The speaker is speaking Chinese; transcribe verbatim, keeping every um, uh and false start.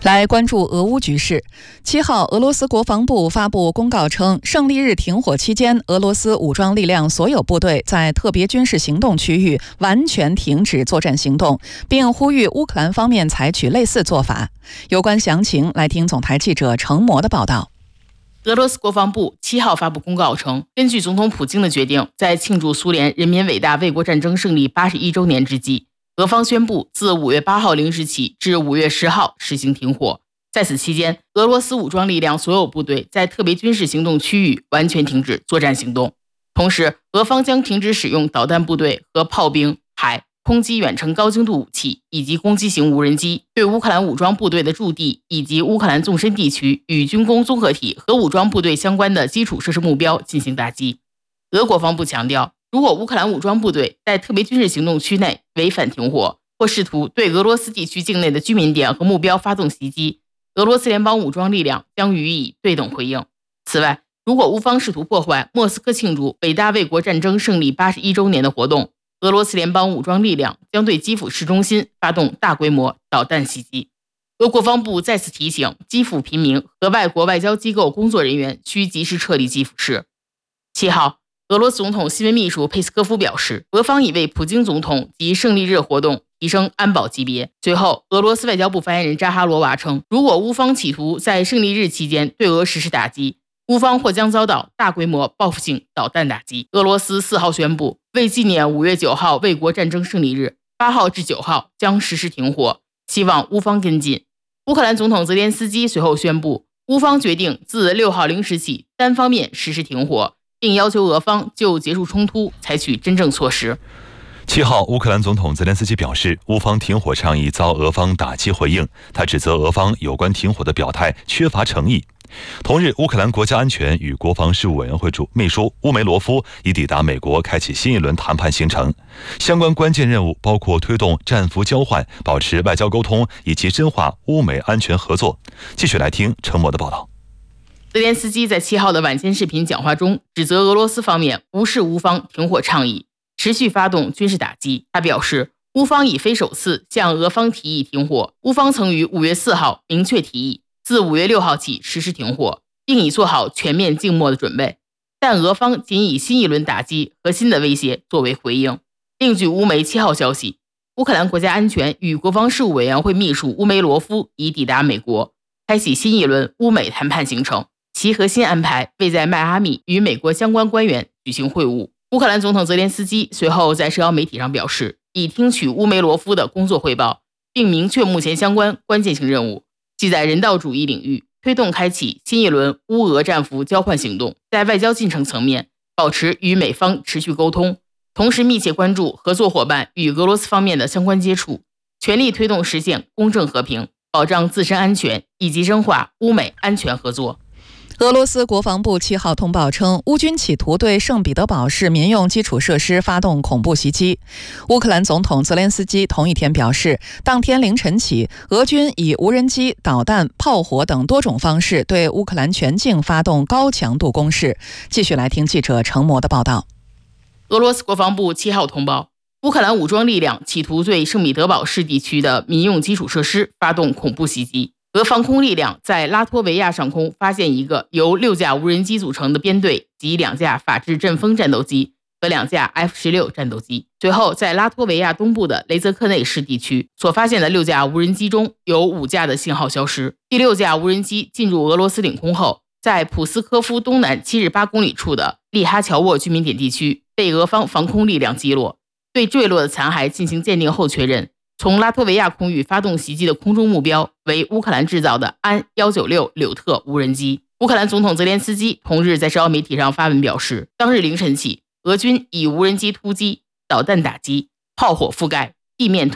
来关注俄乌局势。七号，俄罗斯国防部发布公告称，胜利日停火期间，俄罗斯武装力量所有部队在特别军事行动区域完全停止作战行动，并呼吁乌克兰方面采取类似做法。有关详情，来听总台记者程模的报道。 俄罗斯国防部七号发布公告称，根据总统普京的决定，在庆祝苏联人民伟大卫国战争胜利八十一周年之际，俄方宣布自五月八号零时起至五月十号实行停火。在此期间，俄罗斯武装力量所有部队在特别军事行动区域完全停止作战行动。同时，俄方将停止使用导弹部队和炮兵、海、空基远程高精度武器以及攻击型无人机，对乌克兰武装部队的驻地以及乌克兰纵深地区与军工综合体和武装部队相关的基础设施目标进行打击。俄国防部强调，如果乌克兰武装部队在特别军事行动区内违反停火，或试图对俄罗斯地区境内的居民点和目标发动袭击，俄罗斯联邦武装力量将予以对等回应。此外，如果乌方试图破坏莫斯科庆祝伟大卫国战争胜利八十一周年的活动，俄罗斯联邦武装力量将对基辅市中心发动大规模导弹袭击。俄国防部再次提醒基辅平民和外国外交机构工作人员需及时撤离基辅市。七号，俄罗斯总统新闻秘书佩斯科夫表示，俄方已为普京总统及胜利日活动提升安保级别。随后，俄罗斯外交部发言人扎哈罗娃称，如果乌方企图在胜利日期间对俄实施打击，乌方或将遭到大规模报复性导弹打击。俄罗斯四号宣布，为纪念五月九号卫国战争胜利日，八号至九号将实施停火，希望乌方跟进。乌克兰总统泽连斯基随后宣布，乌方决定自六号零时起单方面实施停火，并要求俄方就结束冲突采取真正措施。 七号，乌克兰总统泽连斯基表示，乌方停火倡议遭俄方打击回应，他指责俄方有关停火的表态缺乏诚意。同日，乌克兰国家安全与国防事务委员会主秘书乌梅罗夫已抵达美国，开启新一轮谈判行程。相关关键任务包括推动战俘交换、保持外交沟通以及深化乌美安全合作。继续来听程模的报道。 泽连斯基在七号的晚间视频讲话中，指责俄罗斯方面无视乌方停火倡议，持续发动军事打击。他表示，乌方已非首次向俄方提议停火，乌方曾于五月四号明确提议自五月六号起实施停火，并已做好全面静默的准备，但俄方仅以新一轮打击和新的威胁作为回应。另据乌媒七号消息，乌克兰国家安全与国防事务委员会秘书乌梅罗夫已抵达美国，开启新一轮乌美谈判行程，其核心安排为在迈阿密与美国相关官员举行会晤。乌克兰总统泽连斯基随后在社交媒体上表示，已听取乌梅罗夫的工作汇报，并明确目前相关关键性任务，即在人道主义领域推动开启新一轮乌俄战俘交换行动，在外交进程层面保持与美方持续沟通，同时密切关注合作伙伴与俄罗斯方面的相关接触，全力推动实现公正和平，保障自身安全以及深化乌美安全合作。 俄罗斯国防部七号通报称，乌军企图对圣彼得堡市民用基础设施发动恐怖袭击。乌克兰总统泽连斯基同一天表示，当天凌晨起，俄军以无人机、导弹、炮火等多种方式对乌克兰全境发动高强度攻势。继续来听记者程模的报道。 俄罗斯国防部七号通报，乌克兰武装力量企图对圣彼得堡市地区的民用基础设施发动恐怖袭击。俄防空力量在拉脱维亚上空发现一个由六架无人机组成的编队及两架法制阵风战斗机和两架 F 十六 战斗机。随后，在拉脱维亚东部的雷泽克内市地区所发现的六架无人机中，有五架的信号消失。第六架无人机进入俄罗斯领空后，在普斯科夫东南七十八公里处的利哈乔沃居民点地区被俄方防空力量击落。对坠落的残骸进行鉴定后确认，从拉脱维亚空域发动袭击的空中目标为乌克兰制造的安一九六柳特无人机。乌克兰总统泽连斯基同日在社交媒体上发文表示，当日凌晨起，俄军以无人机突击、导弹打击、炮火覆盖、地面